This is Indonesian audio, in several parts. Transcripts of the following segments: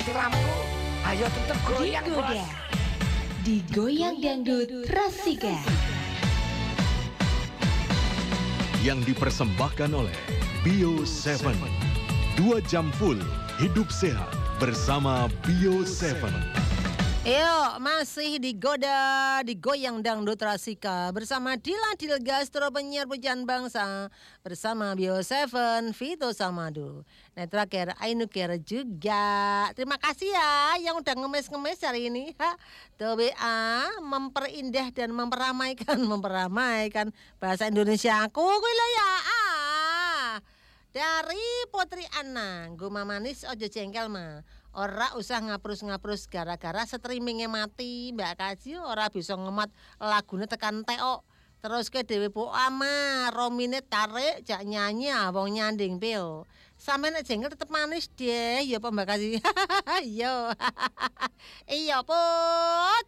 silamku. Ayo tetep goyang, Bos. Digoyang dangdut Rasika. Yang dipersembahkan oleh Bio 7. 2 jam full hidup sehat bersama Bio 7. Yo, masih digoyang dangdut Rasika bersama Dila Gastro penyiar pujian bangsa bersama Bio 7 Vito Samadu. Nah, terakhir Ainukir juga. Terima kasih ya yang udah ngemes-ngemes hari ini. TWA memperindah dan memperamaikan bahasa Indonesia aku kuwi ya. Dari Putri Anang, guma manis ojo jengkel mah. Ora usah ngaprus-ngaprus gara-gara streamingnya mati. Mbak Kaji ora bisa ngemat lagune tekan TO. Terus ke dhewe po ama Romine tarik jak nyanyi wong nyanding pil. Sampe nek jengkel tetep manis deh. Ya apa Mbak Kaji? Yo. Iya Put.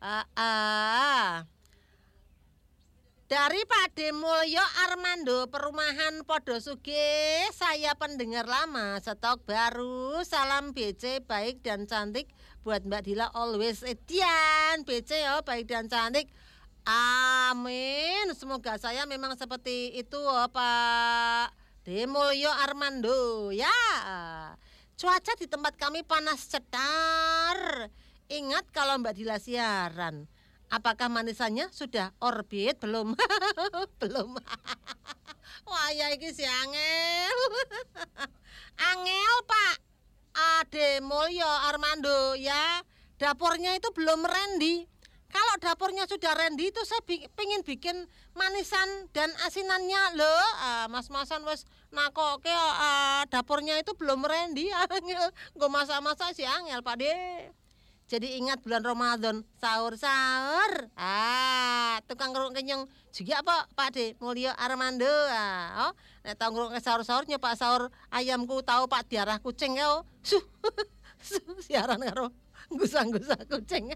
Dari Pak Demulyo Armando Perumahan Podosuge, saya pendengar lama, stok baru, salam BC baik dan cantik buat Mbak Dila always Edian, BC ya baik dan cantik, amin. Semoga saya memang seperti itu Pak Demulyo Armando ya. Cuaca di tempat kami panas cetar. Ingat kalau Mbak Dila siaran, apakah manisannya sudah orbit? Belum. Belum. Wah, ya iki si Angel. Angel, Pak. Ade Mulyo Armando ya. Dapurnya itu belum ready. Kalau dapurnya sudah ready itu saya pengen bikin manisan dan asinannya loh. Mas-masan wes nakoke dapurnya itu belum ready. Angel, gue masak-masak si Angel, Pak De. Jadi ingat bulan Ramadan, sahur-sahur. Tukang ngeruk kenyang juga Pak De Mulyo Armando. Nek tau ngeruk sahur-sahur nyoba sahur ayamku tahu Pak diarah kucing yo. Siaran karo gusang-gusang kucing.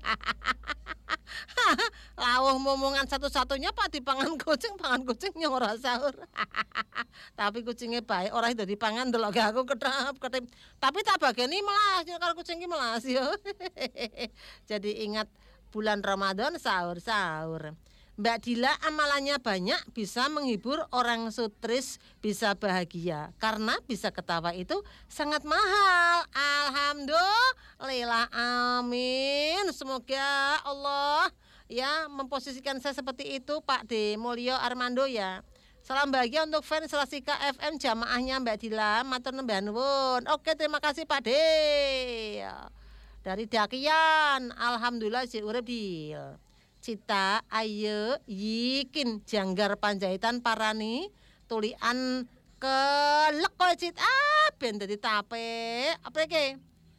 Lawuh momongan satu-satunya Pak dipangan pangan kucing yang ora sahur. Tapi kucingnya baik, ora itu dipangan delok aku ketep. Tapi tak bageni melas karo kucing ki melas yo. Jadi ingat bulan Ramadan sahur-sahur. Mbak Dila amalannya banyak, bisa menghibur orang stres, bisa bahagia. Karena bisa ketawa itu sangat mahal. Alhamdulillah, amin. Semoga Allah ya memposisikan saya seperti itu Pak De Mulyo Armando ya. Salam bahagia untuk fans Rasika FM jamaahnya Mbak Dila, matur nembah nuwun. Oke, terima kasih Pak De. Dari Dakian, alhamdulillah si urip Dil. Cita ayo yikin janggar Panjaitan parani tulian kelek kowe Cit ben dadi tape apa iki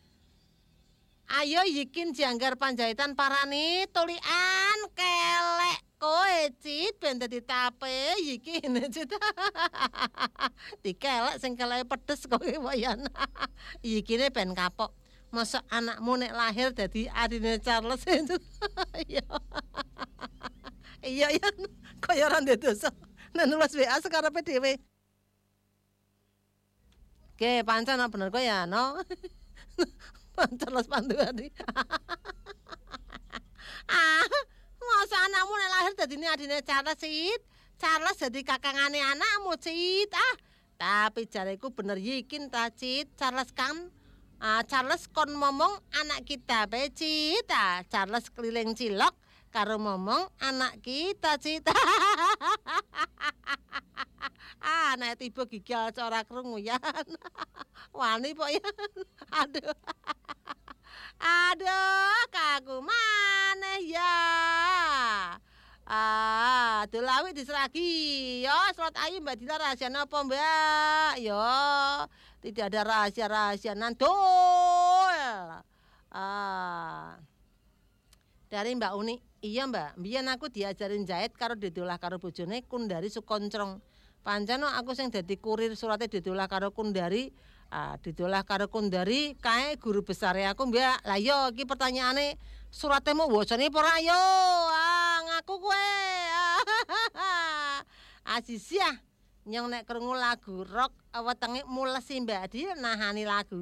ayo yikin janggar Panjaitan parani tulian kelek kowe Cit ben dadi tape yikin Cit dikelek sing keleke pedes kowe wayan yikine ben kapok. Masa anakmu nek lahir dadi adine Charles itu. Iya ya, kaya ora ndek dosa. Nek nulis WA sekarepe dhewe. Oke, pancen bener kok ya, no. Charles Panduadi. Masa anakmu nek lahir dadi adine Charles, Cit. Charles dadi kakangane anakmu, Cit. Tapi jareku bener yikin ta, Cit. Charles kan Charles kon momong anak kita Cit. Charles keliling cilok karo momong anak kita Cit. Nek tiba gigil ora krungu ya. Wani pok ya. Aduh, kaku maneh ya. Dolawi diseragi. Yo, slot ayu Mbak Dila rahasia napa, Mbak? Yo, tidak ada rahasia-rahasia nandul. Dari Mbak Uni. Iya, Mbak. Biyen aku diajarin jahit karo didolah karo bojone Kundari Sukoncrong. Pancen aku sing dadi kurir surate didolah karo Kundari. Didolah karo Kundari kae guru besare aku, Mbak. Lah yo iki pertanyaane surate mau wacane apa ora yo? Ngaku kowe. Asisia nyong nek krungu lagu rock wetenge mules Mbak Di nahani lagu.